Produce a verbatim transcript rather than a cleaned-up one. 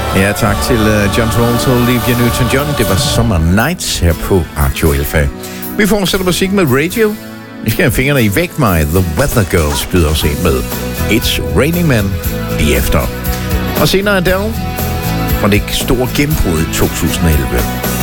Ja, tak til uh, John Travolta og Olivia Newton-John. Det var Summer Nights her på Radio Alpha. Vi fortsætter musik med Radio. Vi skal have fingrene i Væk mig. The Weather Girls byder os ind med It's Raining Men lige efter. Og senere Adele fra det store gennembrud i to tusind og elleve.